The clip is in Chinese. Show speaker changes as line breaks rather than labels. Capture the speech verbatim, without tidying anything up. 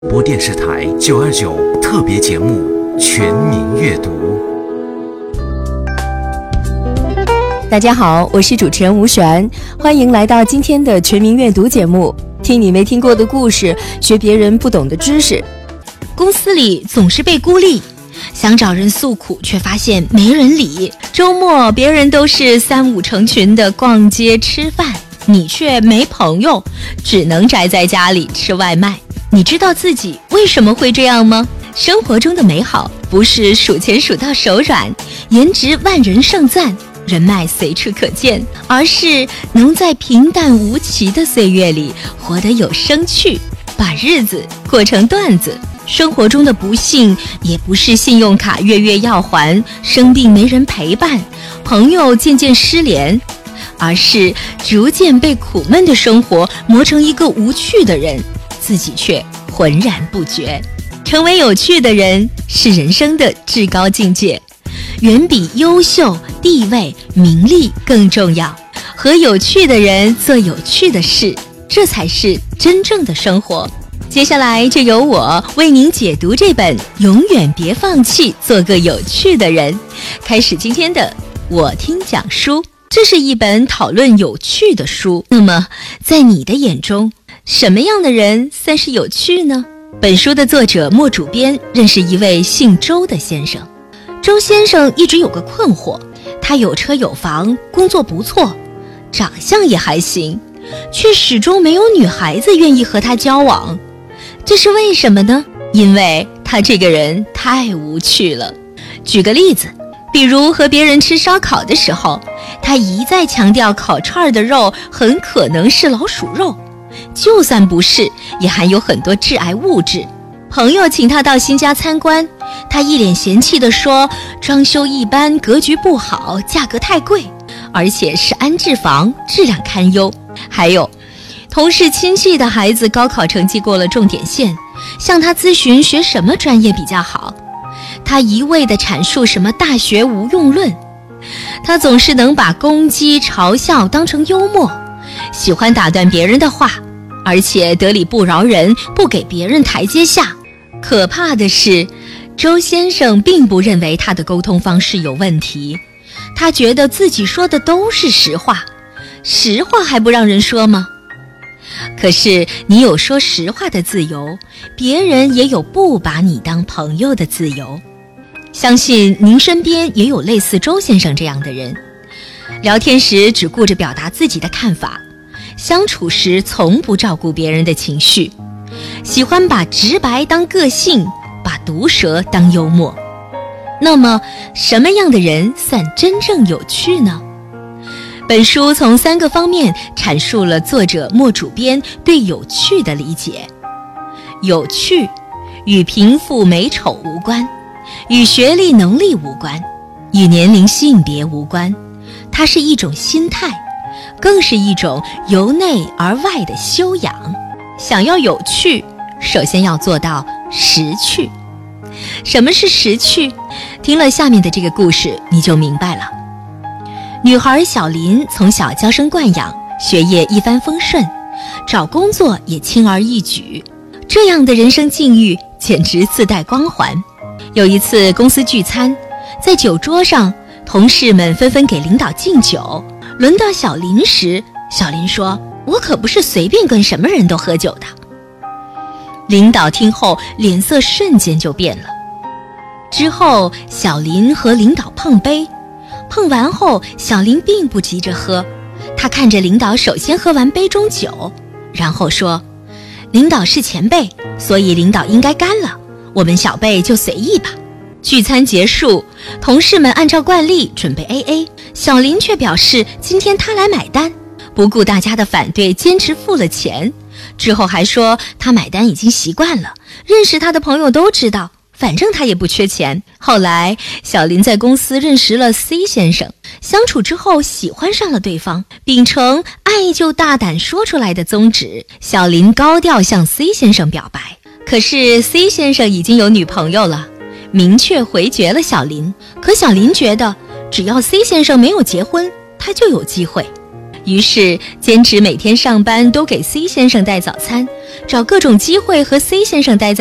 播电视台九二九特别节目《全民阅读》。
大家好，我是主持人吴璇，欢迎来到今天的《全民阅读》节目，听你没听过的故事，学别人不懂的知识。
公司里总是被孤立，想找人诉苦，却发现没人理。周末别人都是三五成群的逛街吃饭，你却没朋友，只能宅在家里吃外卖。你知道自己为什么会这样吗？生活中的美好不是数钱数到手软，颜值万人盛赞，人脉随处可见，而是能在平淡无奇的岁月里活得有生趣，把日子过成段子。生活中的不幸也不是信用卡月月要还，生病没人陪伴，朋友渐渐失联，而是逐渐被苦闷的生活磨成一个无趣的人，自己却浑然不觉。成为有趣的人是人生的至高境界，远比优秀、地位、名利更重要。和有趣的人做有趣的事，这才是真正的生活。接下来就由我为您解读这本《永远别放弃，做个有趣的人》，开始今天的我听讲书。这是一本讨论有趣的书。那么在你的眼中，什么样的人算是有趣呢？本书的作者莫主编认识一位姓周的先生。周先生一直有个困惑，他有车有房，工作不错，长相也还行，却始终没有女孩子愿意和他交往。这是为什么呢？因为他这个人太无趣了。举个例子，比如和别人吃烧烤的时候，他一再强调烤串的肉很可能是老鼠肉，就算不是，也含有很多致癌物质。朋友请他到新家参观，他一脸嫌弃地说，装修一般，格局不好，价格太贵，而且是安置房，质量堪忧。还有同事亲戚的孩子高考成绩过了重点线，向他咨询学什么专业比较好，他一味地阐述什么大学无用论。他总是能把攻击嘲笑当成幽默，喜欢打断别人的话，而且得理不饶人，不给别人台阶下。可怕的是，周先生并不认为他的沟通方式有问题，他觉得自己说的都是实话，实话还不让人说吗？可是你有说实话的自由，别人也有不把你当朋友的自由。相信您身边也有类似周先生这样的人，聊天时只顾着表达自己的看法，相处时从不照顾别人的情绪，喜欢把直白当个性，把毒舌当幽默。那么什么样的人算真正有趣呢？本书从三个方面阐述了作者莫主编对有趣的理解。有趣与贫富美丑无关，与学历能力无关，与年龄性别无关，它是一种心态，更是一种由内而外的修养。想要有趣，首先要做到识趣。什么是识趣？听了下面的这个故事，你就明白了。女孩小林从小娇生惯养，学业一帆风顺，找工作也轻而易举，这样的人生境遇简直自带光环。有一次公司聚餐，在酒桌上，同事们纷纷给领导敬酒，轮到小林时，小林说，我可不是随便跟什么人都喝酒的。领导听后脸色瞬间就变了。之后小林和领导碰杯，碰完后小林并不急着喝，他看着领导首先喝完杯中酒，然后说，领导是前辈，所以领导应该干了，我们小辈就随意吧。聚餐结束，同事们按照惯例准备 A A， 小林却表示今天他来买单，不顾大家的反对，坚持付了钱。之后还说他买单已经习惯了，认识他的朋友都知道，反正他也不缺钱。后来小林在公司认识了 C 先生，相处之后喜欢上了对方，秉承爱就大胆说出来的宗旨，小林高调向 C 先生表白。可是 C 先生已经有女朋友了，明确回绝了小林。可小林觉得只要 C 先生没有结婚，他就有机会，于是坚持每天上班都给 C 先生带早餐， 找各种机会和 C 先生待在